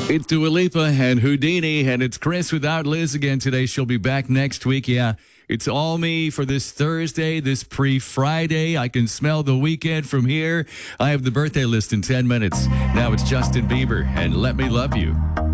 It's Dua Lipa and Houdini, and it's Chris without Liz again today. She'll be back next week. Yeah, it's all me for this Thursday, this pre-Friday. I can smell the weekend from here. I have the birthday list in 10 minutes. Now it's Justin Bieber and Let Me Love You.